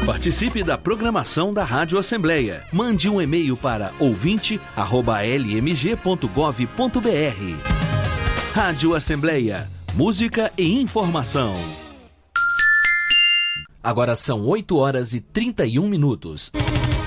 Participe da programação da Rádio Assembleia. Mande um e-mail para ouvinte@lmg.gov.br. Rádio Assembleia. Música e informação. Agora são 8 horas e 31 minutos.